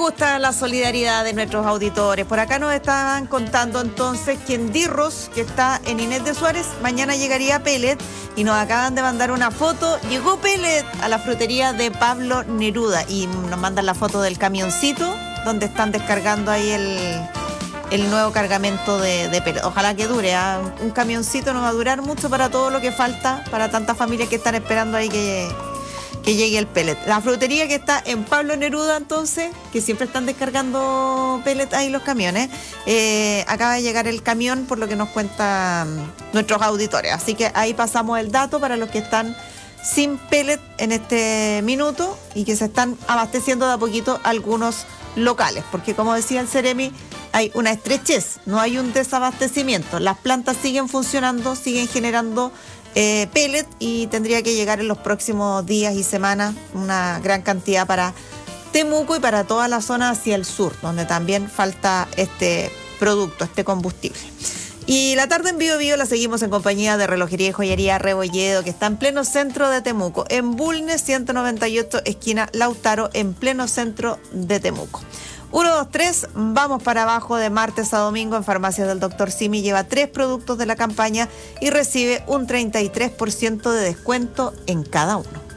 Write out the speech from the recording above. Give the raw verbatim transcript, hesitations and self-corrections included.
gusta la solidaridad de nuestros auditores. Por acá nos estaban contando entonces que en Dirros, que está en Inés de Suárez, mañana llegaría pellet y nos acaban de mandar una foto. Llegó pellet a la frutería de Pablo Neruda y nos mandan la foto del camioncito donde están descargando ahí el, el nuevo cargamento de, de pellet. Ojalá que dure, ¿eh? Un camioncito no va a durar mucho para todo lo que falta, para tantas familias que están esperando ahí que... que llegue el pellet. La frutería que está en Pablo Neruda, entonces, que siempre están descargando pellet ahí los camiones, eh, acaba de llegar el camión, por lo que nos cuentan nuestros auditores. Así que ahí pasamos el dato para los que están sin pellet en este minuto y que se están abasteciendo de a poquito algunos locales, porque como decía el Ceremi, hay una estrechez, no hay un desabastecimiento. Las plantas siguen funcionando, siguen generando Eh, pellet y tendría que llegar en los próximos días y semanas una gran cantidad para Temuco y para toda la zona hacia el sur, donde también falta este producto, este combustible. Y la tarde en Bio Bio la seguimos en compañía de Relojería y Joyería Rebolledo, que está en pleno centro de Temuco, en Bulnes ciento noventa y ocho, esquina Lautaro, en pleno centro de Temuco. uno, dos, tres, vamos para abajo de martes a domingo en Farmacias del doctor Simi. Lleva tres productos de la campaña y recibe un treinta y tres por ciento de descuento en cada uno.